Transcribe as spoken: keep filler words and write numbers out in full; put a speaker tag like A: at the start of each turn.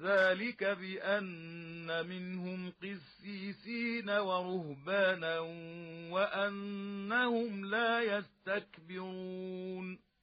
A: ذلك بأن منهم قسيسين ورهبانا وأنهم لا يستكبرون